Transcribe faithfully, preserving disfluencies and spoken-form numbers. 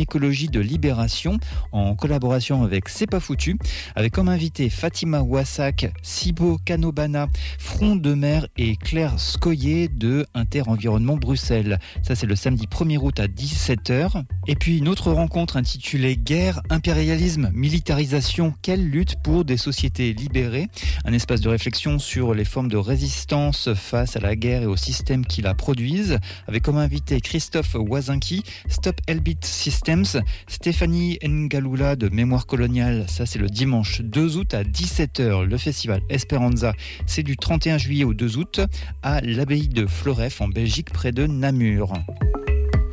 écologie de Libération en collaboration avec C'est pas foutu, avec comme invité Fatima Wassak, Sibo Kanobana, Front de Mer et Claire Scoyer de Inter-Environnement Bruxelles. Ça, c'est le samedi premier août à dix-sept heures. Et puis une autre rencontre intitulée Guerre, impérialisme, militarisation, quelle lutte pour des sociétés libérées. Un espace de réflexion sur les formes de résistance face à la guerre et aux systèmes qui la produisent, avec comme invité Christophe Wazinki, Stop Elbit Systems, Stéphanie Ngaloula de Mémoire coloniale. Ça, c'est le dimanche deux août à dix-sept heures. Le festival Esperanza, c'est du trente et un juillet au deux août à l'abbaye de Floreffe en Belgique, près de Namur.